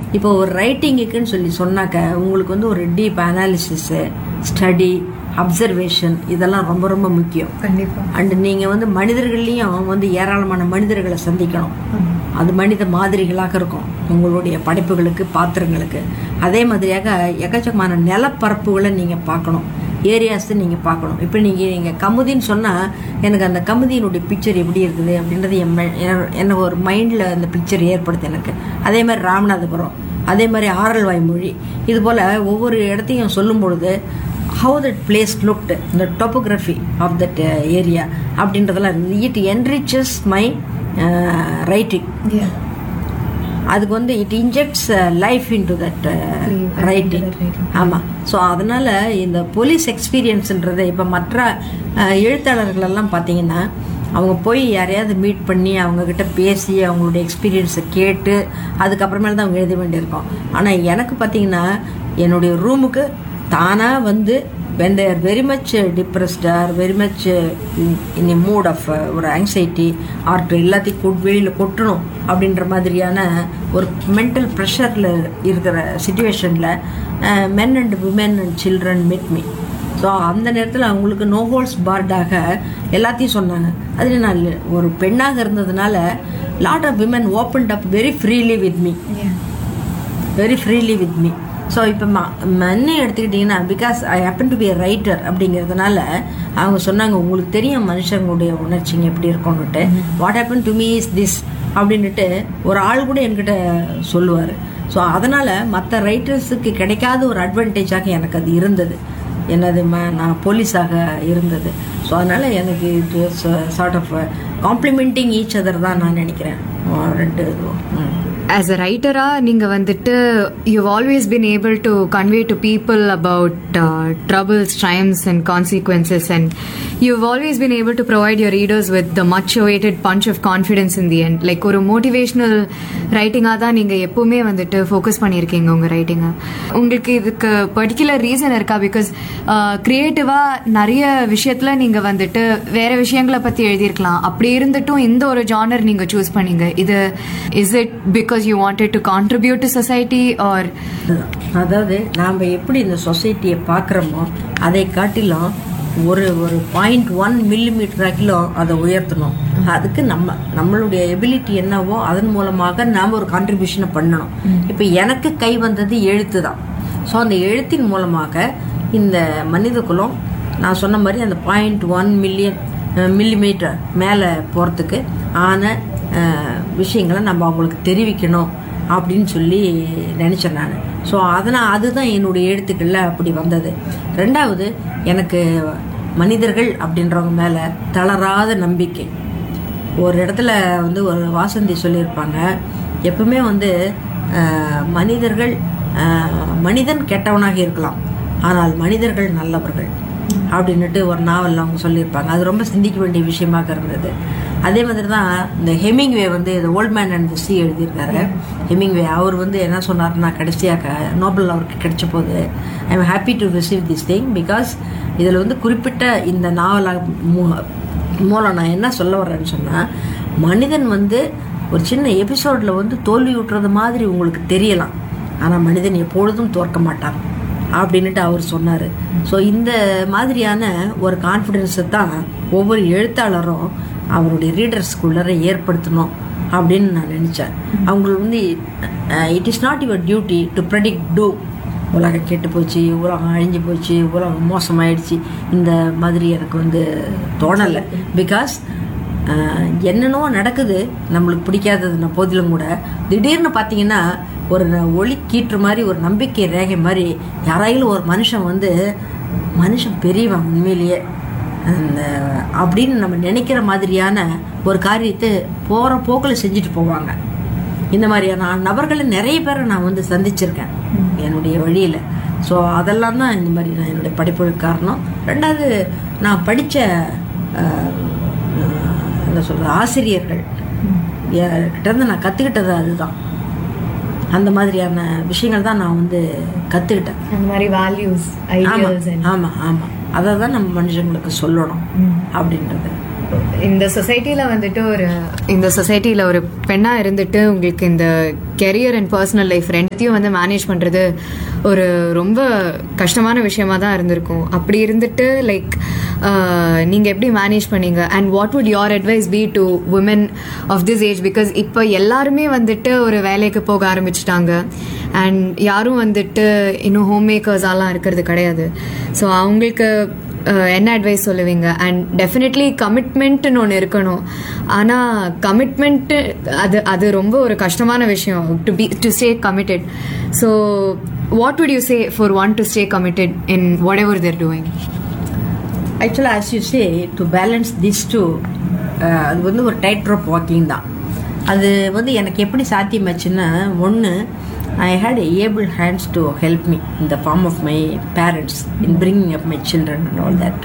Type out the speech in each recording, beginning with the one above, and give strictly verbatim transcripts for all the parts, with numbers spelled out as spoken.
இப்போ ஒரு ரைட்டிங்குக்குன்னு சொல்லி சொன்னாக்க உங்களுக்கு வந்து ஒரு டீப் அனாலிசிஸு, ஸ்டடி, அப்சர்வேஷன் இதெல்லாம் ரொம்ப ரொம்ப முக்கியம். கண்டிப்பா. அண்ட் நீங்கள் வந்து மனிதர்கள்லையும் வந்து ஏராளமான மனிதர்களை சந்திக்கணும். அது மனித மாதிரிகளாக இருக்கும் உங்களுடைய படைப்புகளுக்கு, பாத்திரங்களுக்கு. அதே மாதிரியாக எக்கச்சக்கமான நிலப்பரப்புகளை நீங்கள் பார்க்கணும், ஏரியாஸை நீங்கள் பார்க்கணும். இப்போ நீங்கள் நீங்கள் கமுதின்னு சொன்னால் எனக்கு அந்த கமுதியினுடைய பிக்சர் எப்படி இருக்குது அப்படின்றது என் எனக்கு ஒரு மைண்டில் அந்த பிக்சர் ஏற்படுது எனக்கு. அதே மாதிரி ராமநாதபுரம், அதே மாதிரி ஆரல்வாய் மொழி, இது போல் ஒவ்வொரு இடத்தையும் சொல்லும் பொழுது how that place looked, the topography of that uh, area அப்படின்றதெல்லாம் இருக்குது. it enriches my uh, writing. Yeah. அதுக்கு வந்து it injects uh, life into that uh, writing. ஆமாம். ஸோ அதனால் இந்த போலீஸ் எக்ஸ்பீரியன்ஸுன்றது இப்போ மற்ற எழுத்தாளர்களெல்லாம் பார்த்தீங்கன்னா அவங்க போய் யாரையாவது மீட் பண்ணி அவங்கக்கிட்ட பேசி அவங்களுடைய எக்ஸ்பீரியன்ஸை கேட்டு அதுக்கப்புறமேல தான் அவங்க எழுத வேண்டியிருக்கோம். ஆனால் எனக்கு பார்த்தீங்கன்னா என்னுடைய ரூமுக்கு தானாக வந்து when they are very much depressed or very much in a mood of ஒரு ஆங்ஸைட்டி ஆர் எல்லாத்தையும் கொட் வெளியில் கொட்டணும் அப்படின்ற மாதிரியான ஒரு மென்டல் ப்ரெஷரில் இருக்கிற சுச்சுவேஷனில் men and women and children meet me. So அந்த நேரத்தில் அவங்களுக்கு நோ ஹோல்ஸ் பார்டாக எல்லாத்தையும் சொன்னாங்க. அதில் நான் ஒரு பெண்ணாக இருந்ததுனால lot of women opened up very freely with me very freely with me. So இப்போ ம மண்ணை எடுத்துக்கிட்டிங்கன்னா because I happen to be a writer அப்படிங்கிறதுனால அவங்க சொன்னாங்க உங்களுக்கு தெரியும் மனுஷங்களுடைய உணர்ச்சிங்க எப்படி இருக்கும்னுட்டு. What happen to me is this அப்படின்ட்டு ஒரு ஆள் கூட என்கிட்ட சொல்லுவார். ஸோ அதனால் மற்ற ரைட்டர்ஸுக்கு கிடைக்காத ஒரு அட்வான்டேஜாக எனக்கு அது இருந்தது. என்னது ம நான் போலீஸாக இருந்தது. ஸோ அதனால் எனக்கு it was sort of complimenting each other தான் நான் நினைக்கிறேன் ரெண்டு இதுவும். As a writer, நீங்க வந்துட்டு you've always been able to convey to people about uh, troubles, triumphs and consequences, and you've always been able to provide your readers with the much awaited punch of confidence in the end. Like ஒரு motivational writing-ஆ தான் நீங்க எப்பவுமே வந்துட்டு focus பண்ணியிருக்கீங்க உங்க ரைட்டிங்கை. உங்களுக்கு இதுக்கு particular reason இருக்கா? பிகாஸ் கிரியேட்டிவா நிறைய விஷயத்துல நீங்க வந்துட்டு வேற விஷயங்களை பத்தி எழுதியிருக்கலாம். அப்படி இருந்துட்டும் இந்த ஒரு ஜானர் நீங்க சூஸ் பண்ணீங்க. இது is it because you wanted to contribute to society or அதாவது நாம் எப்படி இந்த சொசைட்டியை பார்க்குறோமோ அதை காட்டிலும் ஒரு ஒரு பாயிண்ட் ஒன் மில்லிமீட்டர் கிலோ அதை உயர்த்தணும். அதுக்கு நம்ம நம்மளுடைய எபிலிட்டி என்னவோ அதன் மூலமாக நாம் ஒரு கான்ட்ரிபியூஷனை பண்ணணும். இப்போ எனக்கு கை வந்தது எழுத்து தான். ஸோ அந்த எழுத்தின் மூலமாக இந்த மனித குலம் நான் சொன்ன மாதிரி அந்த பாயிண்ட் ஒன் மில்லியன் மில்லிமீட்டர் மேலே போகிறதுக்கு ஆன விஷயங்களை நம்ம அவங்களுக்கு தெரிவிக்கணும் அப்படின்னு சொல்லி நினச்சேன் நான். ஸோ அதனால் அதுதான் என்னுடைய எழுத்துக்களில் அப்படி வந்தது. ரெண்டாவது எனக்கு மனிதர்கள் அப்படின்றவங்க மேலே தளராத நம்பிக்கை. ஒரு இடத்துல வந்து ஒரு வாசந்தி சொல்லியிருப்பாங்க, எப்பவுமே வந்து மனிதர்கள் மனிதன் கெட்டவனாக இருக்கலாம் ஆனால் மனிதர்கள் நல்லவர்கள் அப்படின்னுட்டு ஒரு நாவலில் அவங்க சொல்லியிருப்பாங்க. அது ரொம்ப சிந்திக்க வேண்டிய விஷயமாக இருந்தது. அதே மாதிரி தான் இந்த ஹெமிங்வே வந்து இந்த ஓல்ட் மேன் அண்ட் தி சீ எழுதியிருக்காரு. ஹெமிங்வே அவர் வந்து என்ன சொன்னார்னா கடைசியாக நோபல் அவருக்கு கிடைச்ச போது I am happy to receive this thing because இதில் வந்து குறிப்பிட்ட இந்த நாவலாக மூலம் நான் என்ன சொல்ல வர்றேன்னு சொன்னால் மனிதன் வந்து ஒரு சின்ன எபிசோடில் வந்து தோல்வி விட்டுறது மாதிரி உங்களுக்கு தெரியலாம், ஆனால் மனிதன் எப்பொழுதும் தோற்க மாட்டான் அப்படின்ட்டு அவர் சொன்னார். ஸோ இந்த மாதிரியான ஒரு கான்ஃபிடென்ஸை தான் ஒவ்வொரு எழுத்தாளரும் அவருடைய ரீடர்ஸ்குள்ளே ஏற்படுத்தணும் அப்படின்னு நான் நினச்சேன். அவங்களுக்கு வந்து it is not your duty to predict two. உலகம் கெட்டு போச்சு, உலகம் அழிஞ்சு போச்சு, உலகம் மோசமாயிடுச்சு, இந்த மாதிரி எனக்கு வந்து தோணலை. பிகாஸ் என்னென்னோ நடக்குது நம்மளுக்கு பிடிக்காததுன போதிலும் கூட திடீர்னு பார்த்தீங்கன்னா ஒரு ஒளி கீற்று மாதிரி ஒரு நம்பிக்கை ரேகை மாதிரி யாராயிலும் ஒரு மனுஷன் வந்து மனுஷன் பெரியவன் உண்மையிலேயே அந்த அப்படின்னு நம்ம நினைக்கிற மாதிரியான ஒரு காரியத்தை போகிற போக்கில் செஞ்சுட்டு போவாங்க. இந்த மாதிரியான நபர்களை நிறைய பேரை நான் வந்து சந்திச்சிருக்கேன் என்னுடைய வழியில். ஸோ அதெல்லாம் தான் இந்த மாதிரி நான் என்னுடைய படிப்புகளுக்கு காரணம். ரெண்டாவது நான் படித்த என்ன சொல்கிறது ஆசிரியர்கள் கிட்டேருந்து நான் கற்றுக்கிட்டது அதுதான். அந்த மாதிரியான விஷயங்கள் தான் நான் வந்து கற்றுக்கிட்டேன். அந்த மாதிரி வேல்யூஸ், ஐடியாஸ். ஆமாம் ஆமாம், அதை தான் நம்ம மனுஷங்களுக்கு சொல்லணும் அப்படின்றது. இந்த சொசைட்டியில் வந்துட்டு ஒரு இந்த சொசைட்டியில் ஒரு பெண்ணாக இருந்துட்டு உங்களுக்கு இந்த கெரியர் அண்ட் பர்சனல் லைஃப் ரெண்டுத்தையும் வந்து மேனேஜ் பண்ணுறது ஒரு ரொம்ப கஷ்டமான விஷயமா தான் இருந்திருக்கும். அப்படி இருந்துட்டு லைக் நீங்கள் எப்படி மேனேஜ் பண்ணீங்க and what would your advice B to woman of this age? Because இப்போ எல்லாருமே வந்துட்டு ஒரு வேலைக்கு போக ஆரம்பிச்சிட்டாங்க அண்ட் யாரும் வந்துட்டு இன்னும் ஹோம் மேக்கர்ஸாலாம் இருக்கிறது கிடையாது. ஸோ அவங்களுக்கு என்ன அட்வைஸ் சொல்லுவீங்க? அண்ட் டெஃபினெட்லி கமிட்மெண்ட்னு ஒன்று இருக்கணும். ஆனால் கமிட்மெண்ட்டு அது அது ரொம்ப ஒரு கஷ்டமான விஷயம் to be to stay committed. So what would you say for one to stay committed in what ever they're doing? ஆக்சுவலாக as you say to balance this two, அது வந்து ஒரு டைட் ரோப் வாக்கிங் தான். அது வந்து எனக்கு எப்படி சாத்தியமாச்சுன்னா, ஒன்று I had able hands to help me in the form of my parents in bringing up my children and all that.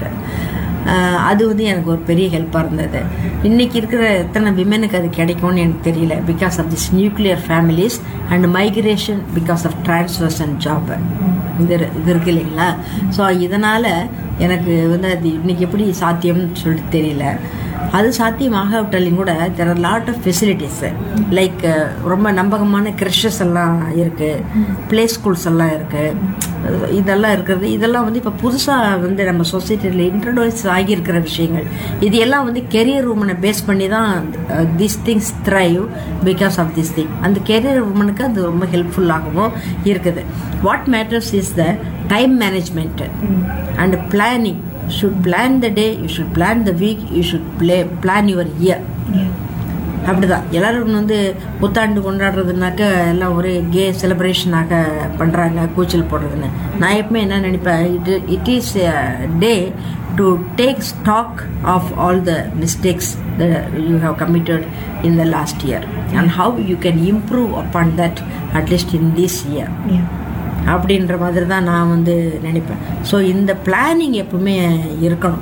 அது வந்து எனக்கு ஒரு பெரிய ஹெல்ப்பாக இருந்தது. இன்றைக்கி இருக்கிற எத்தனை விமெனுக்கு அது கிடைக்கும்னு எனக்கு தெரியல. Because of this nuclear families and migration, because of transfers and job, இது இது இருக்கு இல்லைங்களா? ஸோ இதனால் எனக்கு வந்து அது இன்றைக்கி எப்படி சாத்தியம்னு சொல்லிட்டு தெரியல. அது சாத்தியமாகவிட்டாலும் கூட there are lot of facilities like ரொம்ப நம்பகமான கிரஷஸ் எல்லாம் இருக்குது, ப்ளே ஸ்கூல்ஸ் எல்லாம் இருக்குது, இதெல்லாம் இருக்கிறது. இதெல்லாம் வந்து இப்போ புதுசாக வந்து நம்ம சொசைட்டியில் இன்ட்ரடியூஸ் ஆகியிருக்கிற விஷயங்கள். இது எல்லாம் வந்து கெரியர் உமனை பேஸ் பண்ணி தான் this things thrive because of this thing. அந்த கெரியர் உமனுக்கு அது ரொம்ப ஹெல்ப்ஃபுல்லாகவும் இருக்குது. What matters is the time management and planning. You should plan the day, you should plan the week, you should play, plan your year. அப்படிதான் எல்லாரும் வந்து புத்தாண்டு கொண்டாடுறதுனாக்க எல்லாம் ஒரு கே செலிப்ரேஷனாக பண்ணுறாங்க, கூச்சல் போடுறதுன்னு. நான் எப்பவுமே என்ன நினைப்பேன், it it is day to take stock of all the mistakes you have committed in the last year and how you can improve upon that at least in this year அப்படின்ற மாதிரி தான் நான் வந்து நினைப்பேன். ஸோ இந்த பிளானிங் எப்பவுமே இருக்கணும்.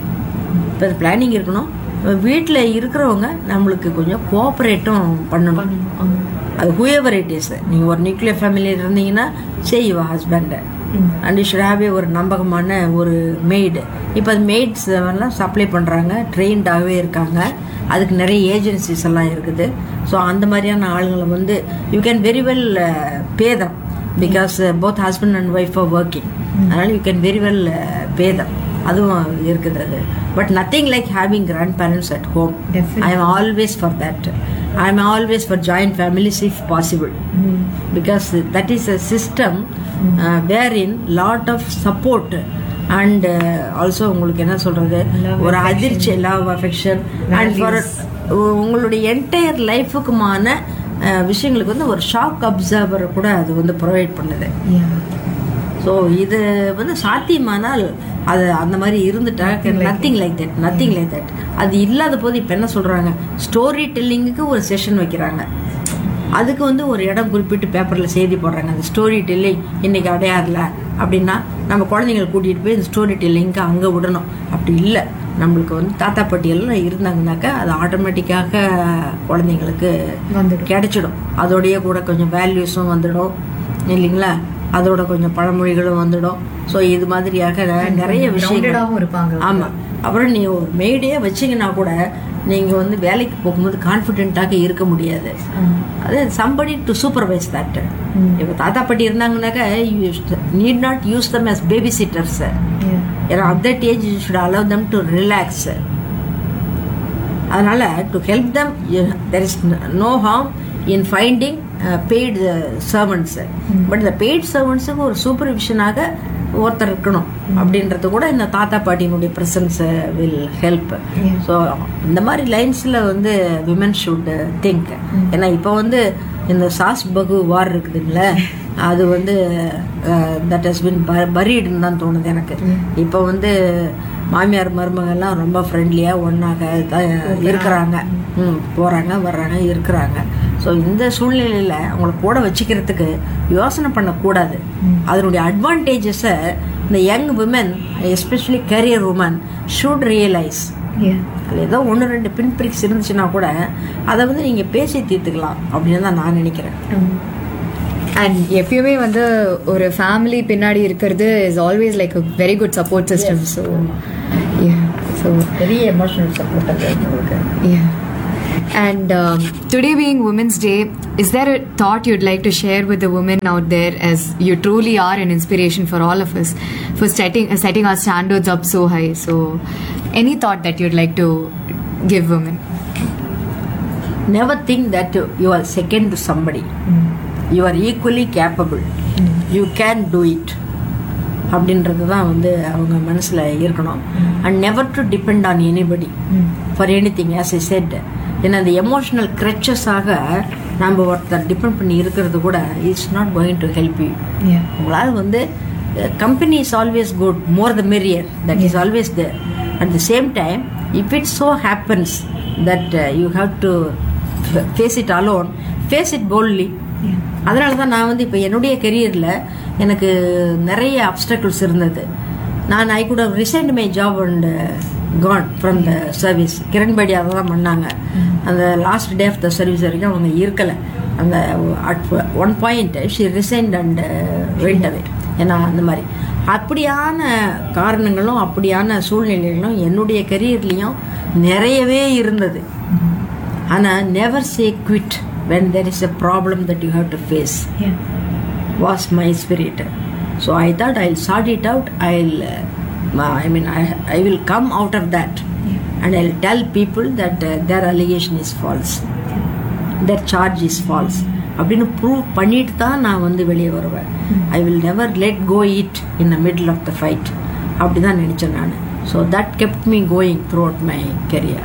இப்போ பிளானிங் இருக்கணும். வீட்டில் இருக்கிறவங்க நம்மளுக்கு கொஞ்சம் கோஆப்ரேட்டும் பண்ணணும். அது ஹூஎவர் இட் இஸ். நீங்கள் ஒரு நியூக்ளியர் ஃபேமிலியில் இருந்தீங்கன்னா சே யுவர் ஹஸ்பண்டை அண்ட் யூ ஷுட் ஹேவ் ஏ ஒரு நம்பகமான ஒரு மெய்டு. இப்போ அது மெய்ட்ஸ் எல்லாம் சப்ளை பண்ணுறாங்க, ட்ரெயின்டாகவே இருக்காங்க. அதுக்கு நிறைய ஏஜென்சிஸ் எல்லாம் இருக்குது. ஸோ அந்த மாதிரியான ஆளுங்களை வந்து you can very well pay them because uh, both husband and wife are working. அதனால you can very well uh, pay them. அதுவும் இருக்குது அது. But nothing like having grandparents at home. Definitely. I am always for that. I am always for joint families if possible. Mm. Because that is a system uh, wherein lot of support and uh, also உங்களுக்கு என்ன சொல்றது, ஒரு அதிர்ச்சி, love, affection and for உங்களுடைய entire லைஃபுக்குமான விஷயங்களுக்கு வந்து ஒரு shock observer கூட அது வந்து ப்ரொவைட் பண்ணுது. ஸோ இது வந்து சாத்தியமானால் அது அந்த மாதிரி இருந்துட்டா nothing like that nothing like that அது இல்லாத போது இப்போ என்ன சொல்கிறாங்க, ஸ்டோரி டெல்லிங்குக்கு ஒரு செஷன் வைக்கிறாங்க. அதுக்கு வந்து ஒரு இடம் குறிப்பிட்டு பேப்பரில் செய்தி போடுறாங்க, அந்த ஸ்டோரி டெல்லிங் இன்னைக்கு அடையாறில் அப்படின்னா நம்ம குழந்தைங்களை கூட்டிகிட்டு போய் இந்த ஸ்டோரி டெல்லிங்க்கு அங்கே விடணும். அப்படி இல்லை, நம்மளுக்கு வந்து தாத்தா பாட்டியெல்லாம் இருந்தாங்கனாக்கா அது ஆட்டோமேட்டிக்காக குழந்தைங்களுக்கு கிடைச்சிடும். அதோடைய கூட கொஞ்சம் வேல்யூஸும் வந்துடும் இல்லைங்களா, அதோட கொஞ்சம் பழமொழிகளும் வந்துடும். ஸோ இது மாதிரியாக நிறைய விஷயங்கள் இருப்பாங்க. ஆமாம். அப்புறம் நீ ஒரு மெய்டே வச்சிங்கன்னா கூட நீங்கள் வந்து வேலைக்கு போகும்போது கான்ஃபிடென்ட்டாக இருக்க முடியாது. அது சம்படி டு சூப்பர்வைஸ் தட். இப்போ தாத்தா பாட்டி இருந்தாங்கன்னாக்கா you need not use them as baby sitters. ஏன்னா at that age you should allow them to relax. அதனால to help them there is no harm in finding paid servants. But இந்த paid சர்வன்ஸுக்கு ஒரு சூப்பர்விஷனாக ஒருத்தர் இருக்கணும் அப்படின்றது கூட இந்த தாத்தா பாட்டியினுடைய ப்ரெசன்ஸ் வில் ஹெல்ப். ஸோ இந்த மாதிரி லைன்ஸில் வந்து விமன் ஷுட் திங்க். ஏன்னா இப்போ வந்து இந்த சாஸ் பகு வார் இருக்குதுங்களே, அது வந்து தட் ஹஸ் பின் பரீடுன்னு தான் தோணுது எனக்கு. இப்போ வந்து மாமியார் மருமகள்லாம் ரொம்ப ஃப்ரெண்ட்லியாக ஒன்றாக இருக்கிறாங்க, போகிறாங்க வர்றாங்க இருக்கிறாங்க. ஸோ இந்த சூழ்நிலையில் அவங்கள கூட வச்சுக்கிறதுக்கு யோசனை பண்ணக்கூடாது. அதனுடைய அட்வான்டேஜஸை இந்த young women especially career woman should realise. அதில் ஏதோ ஒன்று ரெண்டு பின் பிரிக்ஸ் இருந்துச்சுன்னா கூட அதை வந்து நீங்கள் பேசி தீர்த்துக்கலாம் அப்படின்னு தான் நான் நினைக்கிறேன். அண்ட் எப்பயுமே வந்து ஒரு ஃபேமிலி பின்னாடி இருக்கிறது is always like a very good support system. So So பெரிய எமோஷனல் சப்போர்ட் அது உங்களுக்கு. yeah. And um, today being Women's Day, is there a thought you'd like to share with the women out there, as you truly are an inspiration for all of us for setting uh, setting our standards up so high? So any thought that you'd like to give women? Never think that you are second to somebody. Mm. You are equally capable. Mm. You can do it. அப்படின்றது தான் வந்து அவங்க மனசில் இருக்கணும். And never to depend on anybody for any thing as I set. ஏன்னா அந்த emotional க்ரெச்சஸாக நம்ம ஒருத்தர் டிபெண்ட் பண்ணி இருக்கிறது கூட it's not going to help you. உங்களால் வந்து company is always good, more the மெரியர், that is always there. At the same time if it so happens that you have to face it alone, face it boldly. அதனால தான் நான் வந்து இப்போ என்னுடைய கெரியரில் எனக்கு நிறைய அப்டக்கிள்ஸ் இருந்தது. நான் I could have resigned my job and Khan from the service. Kiran Bedi அதை தான் பண்ணாங்க. அந்த last day of the service வரைக்கும் அவங்க இருக்கலை. அந்த at one point she resigned and went அவே. ஏன்னா அந்த மாதிரி அப்படியான காரணங்களும் அப்படியான சூழ்நிலைகளும் என்னுடைய கெரியர்லேயும் நிறையவே இருந்தது. ஆனால் never say quit when there is a problem that you have to face. Yeah. Was my spirit. So I thought I'll sort it out. I'll uh, I mean I I will come out of that. Yeah. And I'll tell people that uh, their allegation is false. Yeah. Their charge is false. அப்படின்னு prove பண்ணிட்டு தான் நான் வந்து வெளியே வருவேன். I will never let go it in the middle of the fight. அப்படி தான் நினச்சேன் நான். So that kept me going through out my career.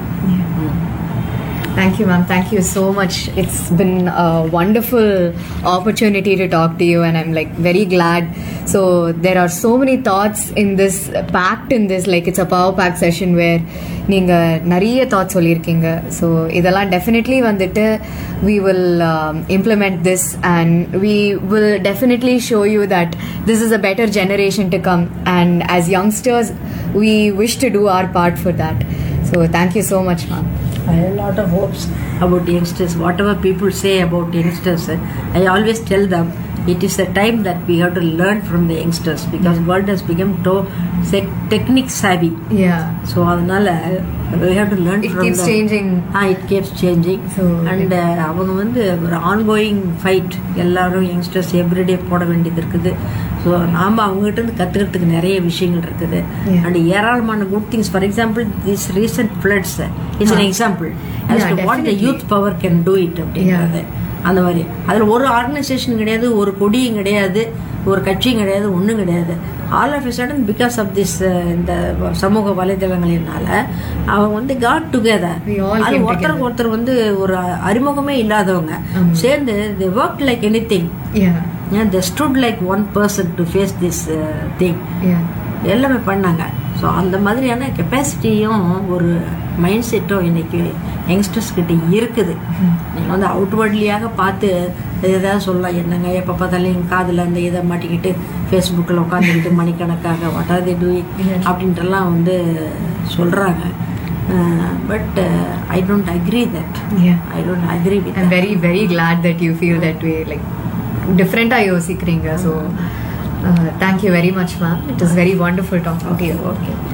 Thank you, ma'am. Thank you so much. It's been a wonderful opportunity to talk to you, and I'm like very glad. So there are so many thoughts in this, packed in this, like it's a power pack session where நீங்க நிறைய thoughts சொல்லியிருக்கீங்க. So இதெல்லாம் definitely வந்துட்டு we will um, implement this, and we will definitely show you that this is a better generation to come, and as youngsters we wish to do our part for that. So thank you so much, ma'am. I have a lot of hopes about youngsters. Whatever people say about youngsters, I always tell them it is a time that we have to learn from the youngsters, because yeah. world has become so technique savvy. Yeah. So அதனால we have to learn it from keeps them. changing. Ah, it keeps changing. So and அவங்க வந்து ஒரு ongoing fight. எல்லாரும் youngsters everyday போட வேண்டியது இருக்குது. So நாம் அவங்ககிட்ட இருந்து கற்றுக்கிறதுக்கு நிறைய விஷயங்கள் இருக்குது. அண்ட் ஏராளமான good things. For example this recent floods it's an example as to what the youth power can do it அப்படிங்கிறது. அந்த மாதிரி அதில் ஒரு ஆர்கனைசேஷன் கிடையாது, ஒரு கொடியும் கிடையாது, ஒரு கட்சியும் கிடையாது, ஒன்றும் கிடையாது. All of a sudden because of this இந்த சமூக வலைதளங்களினால அவங்க வந்து காட் டுகெதர். அது ஒருத்தருக்கு ஒருத்தர் வந்து ஒரு அறிமுகமே இல்லாதவங்க சேர்ந்து they worked like anything. Yeah. Yeah, they stood like one person to face this uh, thing. Yeah. எல்லாமே பண்ணாங்க. ஸோ அந்த மாதிரியான கெப்பாசிட்டியும் ஒரு மைண்ட் செட்டும் இன்னைக்கு யங்ஸ்டர்ஸ் கிட்ட இருக்குது. நீங்கள் வந்து அவுட்வர்ட்லியாக பார்த்து ஏதாவது சொல்லலாம், என்னங்க எப்போ பார்த்தாலும் எங்கள் காதில் அந்த இதை மாட்டிக்கிட்டு ஃபேஸ்புக்கில் உட்காந்துக்கிட்டு மணிக்கணக்காக வாட் ஆர் தே டூயிங் அப்படின்ட்டுலாம் வந்து சொல்கிறாங்க. But I don't agree that. I don't agree with. I'm very very glad that you feel that way, like different-ஆ யோசிக்கிறீங்க. So uh, thank you very much, ma'am. It was very wonderful talking to you. Okay.